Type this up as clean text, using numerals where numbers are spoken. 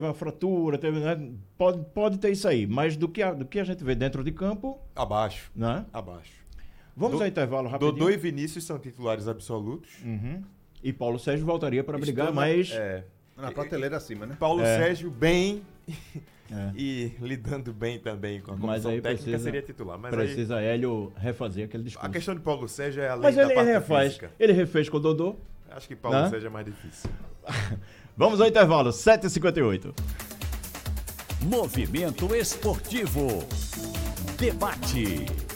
uma fratura, né? Pode ter isso aí, mas do que a gente vê dentro de campo, Abaixo. né? Abaixo. Vamos ao intervalo rapidinho. Dodô e Vinícius são titulares absolutos. Uhum. E Paulo Sérgio voltaria para brigar, mas... Na prateleira acima, né? Paulo Sérgio bem É. e lidando bem também com a Mas comissão aí técnica, seria titular. Mas precisa Hélio refazer aquele aí, a discurso. questão de Paulo Sérgio é além Mas da ele parte refaz. física. Ele refez com o Dodô. Acho que Paulo Né? Sérgio é mais difícil. Vamos ao intervalo, 7h58. Movimento Esportivo. Debate.